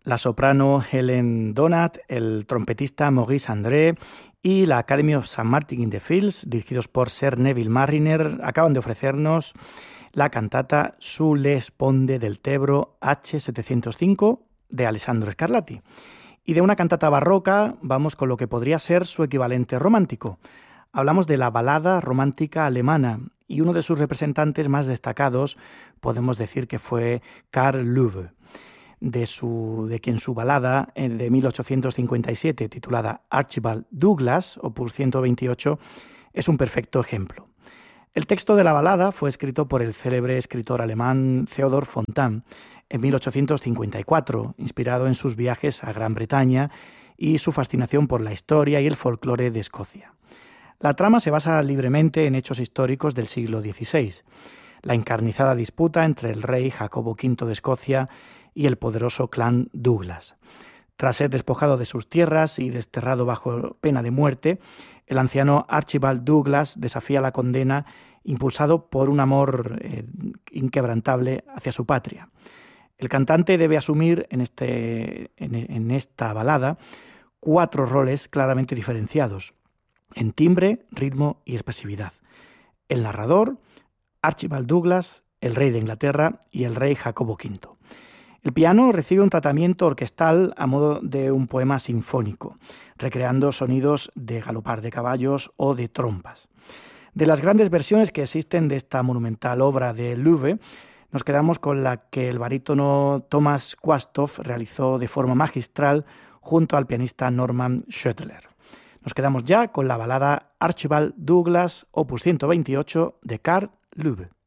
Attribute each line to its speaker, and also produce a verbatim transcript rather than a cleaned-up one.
Speaker 1: la soprano Helen Donat, el trompetista Maurice André y la Academy of Saint Martin in the Fields, dirigidos por Sir Neville Marriner, acaban de ofrecernos la cantata Su le Sponde del Tebro hache setecientos cinco de Alessandro Scarlatti. Y de una cantata barroca vamos con lo que podría ser su equivalente romántico. Hablamos de la balada romántica alemana y uno de sus representantes más destacados podemos decir que fue Karl Löwe, de, su, de quien su balada de mil ochocientos cincuenta y siete titulada Archibald Douglas, opus ciento veintiocho, es un perfecto ejemplo. El texto de la balada fue escrito por el célebre escritor alemán Theodor Fontane en mil ochocientos cincuenta y cuatro, inspirado en sus viajes a Gran Bretaña y su fascinación por la historia y el folclore de Escocia. La trama se basa libremente en hechos históricos del siglo dieciséis, la encarnizada disputa entre el rey Jacobo quinto de Escocia y el poderoso clan Douglas. Tras ser despojado de sus tierras y desterrado bajo pena de muerte, el anciano Archibald Douglas desafía la condena impulsado por un amor eh, inquebrantable hacia su patria. El cantante debe asumir en, este, en, en esta balada cuatro roles claramente diferenciados, en timbre, ritmo y expresividad. El narrador, Archibald Douglas, el rey de Inglaterra y el rey Jacobo quinto. El piano recibe un tratamiento orquestal a modo de un poema sinfónico, recreando sonidos de galopar de caballos o de trompas. De las grandes versiones que existen de esta monumental obra de Löwe, nos quedamos con la que el barítono Thomas Quasthoff realizó de forma magistral junto al pianista Norman Schoettler. Nos quedamos ya con la balada Archibald Douglas, opus ciento veintiocho, de Karl Löwe.